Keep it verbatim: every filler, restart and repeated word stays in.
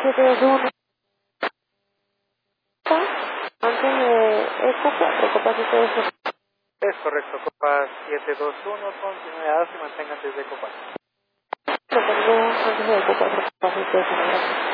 siete dos uno. Mantiene Eco cuatro, Copa siete dos uno. Es correcto, Copa siete dos uno, continuidad y manténgase desde Copa. Lo tengo antes de Eco cuatro, Copa siete dos uno.